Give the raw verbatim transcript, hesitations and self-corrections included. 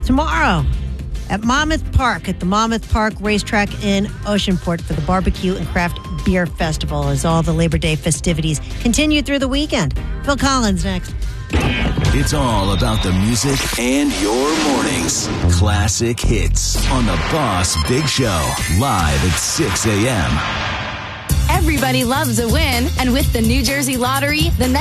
tomorrow at Monmouth Park at the Monmouth Park Racetrack in Oceanport for the Barbecue and Craft Beer Festival as all the Labor Day festivities continue through the weekend. Phil Collins next. It's all about the music and your mornings. Classic hits on the Boss Big Show, live at six a.m. Everybody loves a win, and with the New Jersey Lottery, the next